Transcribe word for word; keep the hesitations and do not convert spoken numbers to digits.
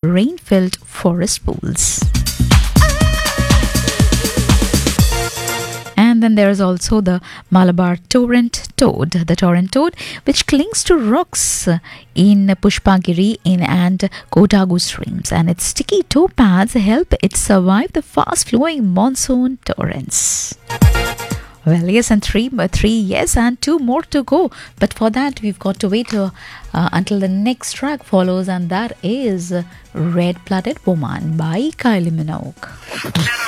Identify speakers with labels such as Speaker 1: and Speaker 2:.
Speaker 1: rain-filled forest pools. And then there is also the Malabar torrent toad, the torrent toad, which clings to rocks in Pushpagiri in and Kodagu streams, and its sticky toe pads help it survive the fast-flowing monsoon torrents. Well, yes, and three, three, yes, and two more to go. But for that, we've got to wait uh, uh, until the next track follows, and that is Red Blooded Woman by Kylie Minogue.